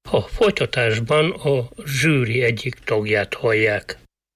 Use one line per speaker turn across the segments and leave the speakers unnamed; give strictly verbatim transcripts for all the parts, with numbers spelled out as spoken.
A folytatásban a zsűri egyik tagját hallják.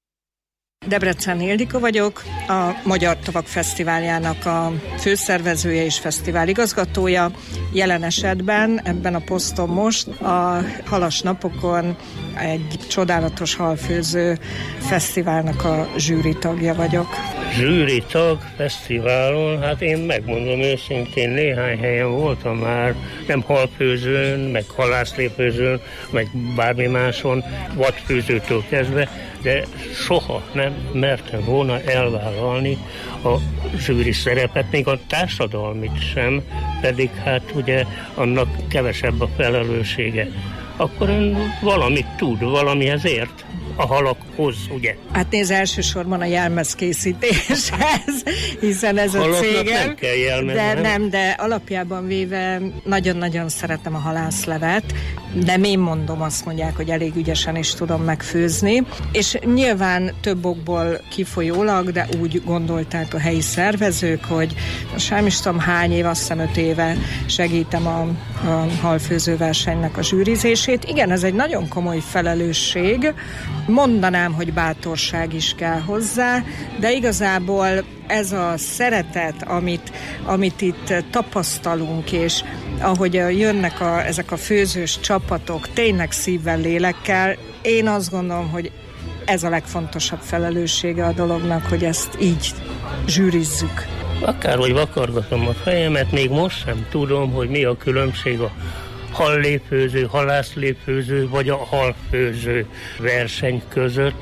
Debrecen Ildikó vagyok, a Magyar Tavak Fesztiváljának a főszervezője és fesztivál igazgatója. Jelen esetben ebben a poszton most a Halas napokon egy csodálatos halfőző fesztiválnak a zsűri tagja vagyok.
Zsűri tag fesztiválon, hát én megmondom őszintén, néhány helyen voltam már, nem halfőzőn, meg halászlépőzőn, meg bármi máson, vadfőzőtől kezdve, de soha nem mertem volna elvállalni a zsűri szerepet, még a társadalmit sem, pedig hát ugye annak kevesebb a felelőssége. Akkor ön valamit tud, valamihez ért a halakhoz, ugye?
Hát nézd, elsősorban a jelmezkészítéshez, hiszen ez a cégem.
Nem kell jelmez,
de
nem?
nem, de alapjában véve nagyon-nagyon szeretem a halászlevet, de én mondom, azt mondják, hogy elég ügyesen is tudom megfőzni, és nyilván több okból kifolyólag, de úgy gondolták a helyi szervezők, hogy sem is tudom hány év, azt hiszem öt éve segítem a, a halfőzőversenynek a zsűrizését. Igen, ez egy nagyon komoly felelősség, mondanám, hogy bátorság is kell hozzá, de igazából ez a szeretet, amit, amit itt tapasztalunk, és ahogy jönnek a, ezek a főzős csapatok, tényleg szívvel, lélekkel, én azt gondolom, hogy ez a legfontosabb felelőssége a dolognak, hogy ezt így zsűrizzük.
Akárhogy vakargatom a fejemet, még most sem tudom, hogy mi a különbség a hallépőző, halászlépőző vagy a halfőző verseny között.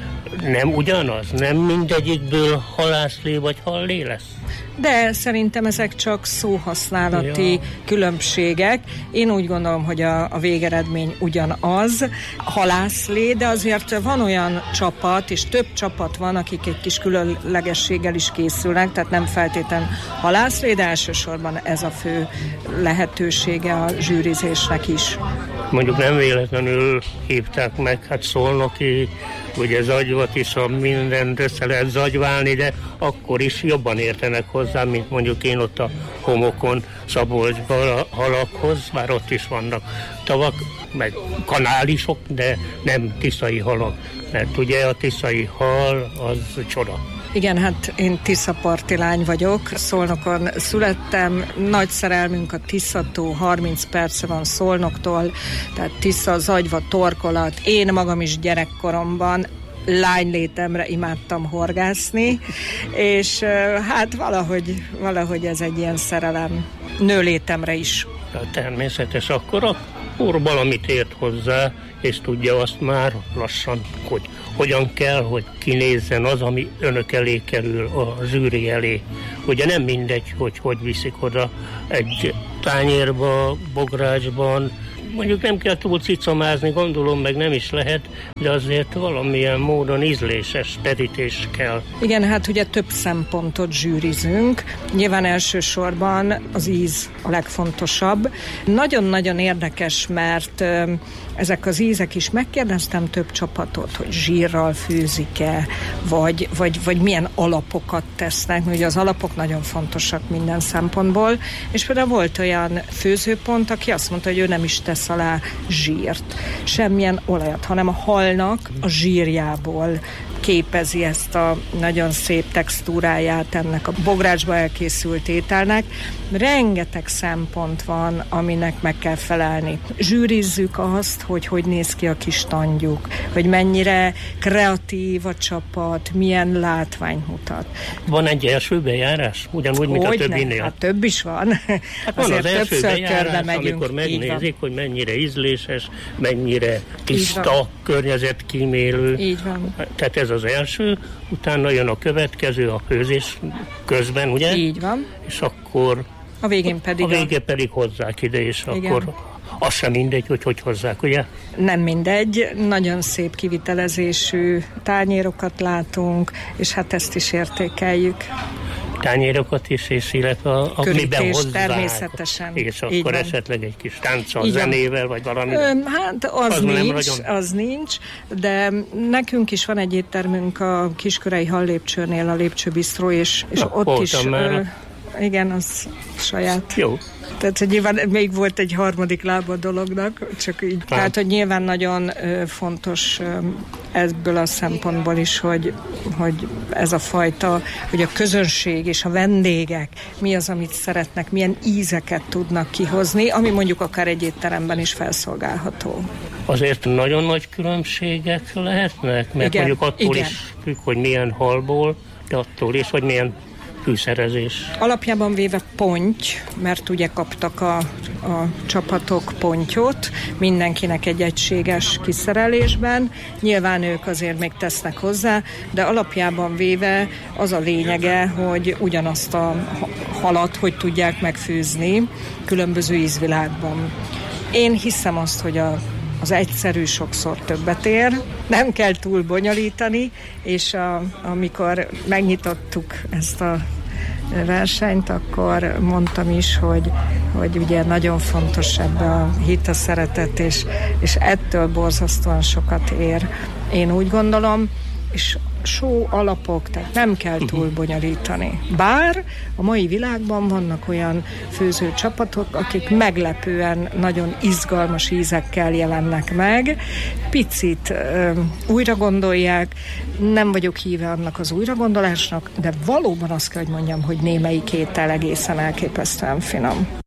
Nem ugyanaz? Nem mindegyikből halászlé vagy hallé lesz?
De szerintem ezek csak szóhasználati ja. különbségek. Én úgy gondolom, hogy a, a végeredmény ugyanaz, halászlé, de azért van olyan csapat, és több csapat van, akik egy kis különlegességgel is készülnek, tehát nem feltétlen halászlé, de elsősorban ez a fő lehetősége a zsűrizésnek is.
Mondjuk nem véletlenül hívták meg, hát Szolnoki, ugye Zagyvat is, a mindent össze lehet zagyválni, de akkor is jobban értenek hozzá, mint mondjuk én ott a homokon, Szabolcsban a halakhoz, bár ott is vannak tavak, meg kanálisok, de nem tiszai halak, mert ugye a tiszai hal az csoda.
Igen, hát én tiszaparti lány vagyok, Szolnokon születtem, nagy szerelmünk a Tiszató, harminc perce van Szolnoktól, tehát Tisza, Zagyva, Torkolat, én magam is gyerekkoromban lánylétemre imádtam horgászni, és hát valahogy, valahogy ez egy ilyen szerelem nőlétemre is.
Természetes, akkor akkor valamit ért hozzá, és tudja azt már lassan, hogy hogyan kell, hogy kinézzen az, ami önök elé kerül, a zsűri elé. Ugye nem mindegy, hogy hogy viszik oda egy tányérba, bográcsban, mondjuk nem kell túl cicomázni, gondolom, meg nem is lehet, de azért valamilyen módon ízléses terítés kell.
Igen, hát ugye több szempontot zsűrizünk. Nyilván elsősorban az íz a legfontosabb. Nagyon-nagyon érdekes, mert ö, ezek az ízek is, megkérdeztem több csapatot, hogy zsírral főzik-e, vagy, vagy, vagy milyen alapokat tesznek, ugye az alapok nagyon fontosak minden szempontból, és például volt olyan főzőpont, aki azt mondta, hogy ő nem is tesz alá zsírt, semmilyen olajat, hanem a halnak a zsírjából képezi ezt a nagyon szép textúráját ennek a bográcsba elkészült ételnek. Rengeteg szempont van, aminek meg kell felelni. Zsűrizzük azt, hogy hogy néz ki a kis tangyuk, hogy mennyire kreatív a csapat, milyen látványt mutat.
Van egy első bejárás? Ugyanúgy, mint
Hogy
a többinél?
Hát több is van.
Hát van az első bejárás, amikor megnézik, hogy mennyire ízléses, mennyire tiszta, környezetkímélő.
Így van.
Tehát ez az első, utána jön a következő, a főzés közben, ugye?
Így van.
És akkor
a végén pedig,
a végén a... pedig hozzák ide, és igen. Akkor az sem mindegy, hogy hogy hozzák, ugye?
Nem mindegy, nagyon szép kivitelezésű tányérokat látunk, és hát ezt is értékeljük.
Tányérokat is, és illetve a, amiben hozzák.
Természetesen.
És akkor esetleg egy kis tánccal, zenével, vagy valami.
Ö, hát az, az nincs, nagyon... az nincs, de nekünk is van egy éttermünk a Kiskörei Hallépcsőnél, a Lépcsőbisztró, és, és
Na,
ott is...
Ö,
igen, az saját.
Jó,
Tehát, hogy nyilván még volt egy harmadik lába a dolognak, csak így, hát. Tehát, hogy nyilván nagyon ö, fontos ö, ebből a szempontból is, hogy, hogy ez a fajta, hogy a közönség és a vendégek mi az, amit szeretnek, milyen ízeket tudnak kihozni, ami mondjuk akár egy étteremben is felszolgálható.
Azért nagyon nagy különbségek lehetnek, mert igen, mondjuk attól igen. is függ, hogy milyen halból, de attól is, hogy milyen fűszerezés.
Alapjában véve ponty, mert ugye kaptak a, a csapatok pontyot, mindenkinek egy egységes kiszerelésben. Nyilván ők azért még tesznek hozzá, de alapjában véve az a lényege, hogy ugyanazt a halat, hogy tudják megfőzni különböző ízvilágban. Én hiszem azt, hogy a az egyszerű sokszor többet ér, nem kell túl bonyolítani, és a, amikor megnyitottuk ezt a versenyt, akkor mondtam is, hogy, hogy ugye nagyon fontos ebbe a hit, a szeretet, és, és ettől borzasztóan sokat ér. Én úgy gondolom, és só alapok, tehát nem kell túl bonyolítani. Bár a mai világban vannak olyan főzőcsapatok, akik meglepően nagyon izgalmas ízekkel jelennek meg, picit ö, újra gondolják, nem vagyok híve annak az újragondolásnak, de valóban azt kell, hogy mondjam, hogy némelyik étel egészen elképesztően finom.